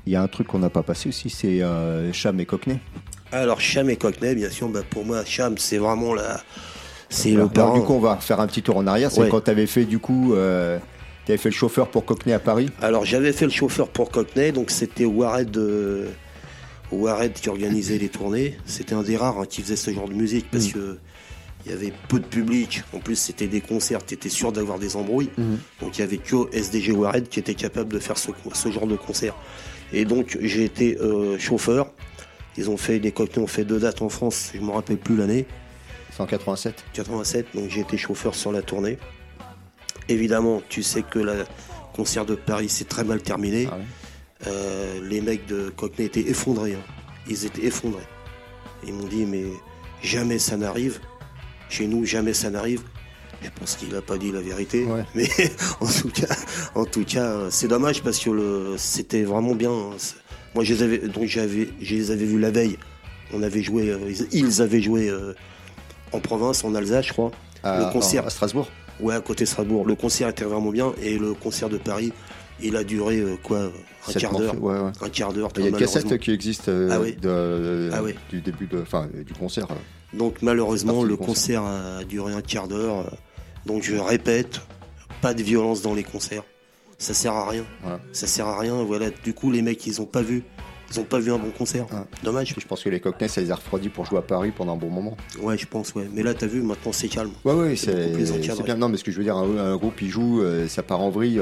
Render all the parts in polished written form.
Il y a un truc qu'on n'a pas passé aussi, c'est Cham et Cockney. Alors Cham et Cockney, bien sûr, pour moi, Cham, c'est vraiment c'est le Alors, parent. du coup, on va faire un petit tour en arrière. C'est quand tu avais fait du coup, tu avais fait le chauffeur pour Cockney à Paris. Alors j'avais fait le chauffeur pour Cockney, donc c'était Warhead qui organisait les tournées. C'était un des rares qui faisait ce genre de musique parce que il y avait peu de public. En plus, c'était des concerts, tu étais sûr d'avoir des embrouilles. Donc il y avait que SDG Warhead qui était capable de faire ce genre de concert. Et donc j'ai été chauffeur. Les Cockney ont fait 2 dates en France, je me rappelle plus l'année. C'est en 87. 87, donc j'ai été chauffeur sur la tournée. Évidemment, tu sais que le concert de Paris s'est très mal terminé. Ah oui. Les mecs de Cockney étaient effondrés. Ils étaient effondrés. Ils m'ont dit, mais jamais ça n'arrive. Chez nous, jamais ça n'arrive. Je pense qu'il n'a pas dit la vérité. Ouais. Mais en tout cas, c'est dommage parce que c'était vraiment bien. Moi, je les avais vus la veille. Ils avaient joué en province, en Alsace, je crois. Le concert à Strasbourg. Ouais, à côté de Strasbourg. Le concert était vraiment bien et le concert de Paris, il a duré un quart d'heure. Un quart d'heure. Il y a une cassette qui existe du début du concert. Donc malheureusement, le concert a duré un quart d'heure. Donc je répète, pas de violence dans les concerts. Ça sert à rien. Ouais. Ça sert à rien. Voilà. Du coup, les mecs, ils ont pas vu un bon concert. Dommage. Je pense que les Cockney, ça les a refroidis pour jouer à Paris pendant un bon moment. Ouais, je pense, ouais. Mais là, t'as vu, maintenant, c'est calme. Ouais, c'est bien. Non, mais ce que je veux dire, un groupe, il joue, ça part en vrille.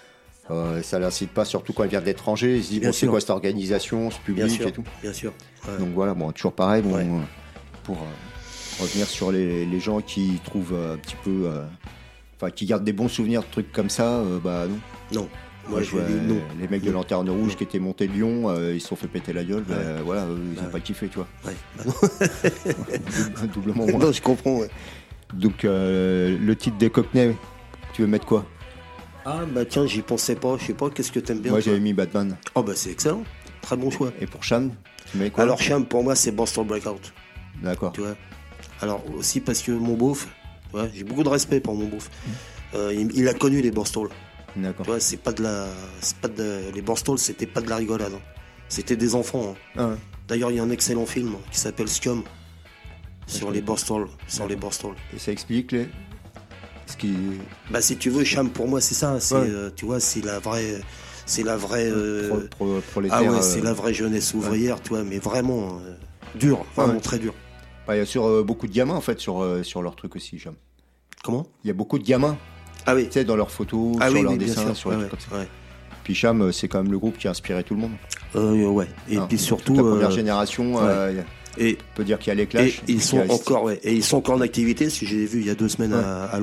Ça l'incite pas, surtout quand il vient de l'étranger. Il se dit, c'est quoi cette organisation, ce public et tout. Bien sûr. Ouais. Donc voilà, toujours pareil. Pour revenir sur les gens qui trouvent un petit peu. Qui gardent des bons souvenirs de trucs comme ça, non. Non. Moi, je vois les mecs de Lanterne Rouge qui étaient montés de Lyon, ils se sont fait péter la gueule. Ils n'ont pas kiffé, tu vois. Ouais. Doublement. Non, je comprends. Ouais. Donc, le titre des Cockney, tu veux mettre quoi? Ah, tiens, j'y pensais pas. Je sais pas, qu'est-ce que t'aimes bien? Moi, j'avais mis Batman. Oh, c'est excellent. Très bon choix. Et pour Cham, tu mets quoi? Alors, Cham, pour moi, c'est Boston Breakout. D'accord. Tu vois. Alors, aussi parce que mon beauf, j'ai beaucoup de respect pour mon beauf. Il a connu les Borstal. D'accord. Tu vois, les Borstal, c'était pas de la rigolade. C'était des enfants. Ah ouais. D'ailleurs, il y a un excellent film qui s'appelle Scum sur les Borstal. Et ça explique ce qui. Si tu veux, Cham, pour moi, c'est ça. Tu vois, c'est la vraie. C'est la vraie. Prolétaire, c'est la vraie jeunesse ouvrière, tu vois, mais vraiment dur, vraiment très dur. Il y a sur beaucoup de gamins en fait sur leur truc aussi, Cham. Comment? Il y a beaucoup de gamins. Ah oui. Tu sais, dans leurs photos, sur leurs dessins, sur les trucs comme ça. Ouais. Puis Cham, c'est quand même le groupe qui a inspiré tout le monde. Ouais. Et puis surtout. Toute la première génération, on peut dire qu'il y a les Clash. Et ils sont encore en activité, si j'ai vu il y a 2 semaines à